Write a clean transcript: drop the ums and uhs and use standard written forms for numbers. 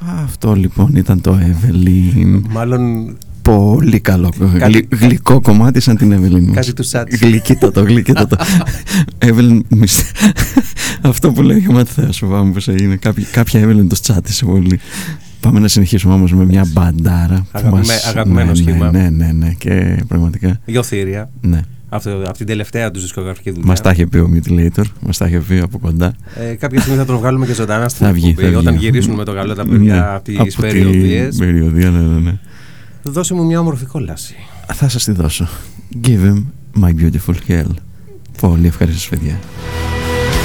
Αυτό λοιπόν ήταν το Evelyn. Μάλλον πολύ καλό, γλυκό κομμάτι σαν την Evelyn. Κάτι του Σάτς. Γλυκύτατο. Evelyn, αυτό που λέει ο Ματθαίος, φοβάμαι πως έγινε. Κάποια Evelyn το τσάτισε πολύ. Πάμε να συνεχίσουμε όμως με μια μπαντάρα. Αγαπημένο σχήμα. Ναι, και πραγματικά. Γεωθήρια. Ναι. Από την τελευταία τους δισκογραφική δουλειά. Μας τα είχε πει ο Mutilator, μας τα είχε πει από κοντά. Κάποια στιγμή θα τον βγάλουμε και ζωντανά στην εκπομπή, όταν γυρίσουν με το καλό τα παιδιά από τις περιοδίες. Ναι. Δώσε μου μια όμορφη κόλαση. Θα σας τη δώσω. Give him my beautiful girl. Πολύ ευχαριστώ παιδιά.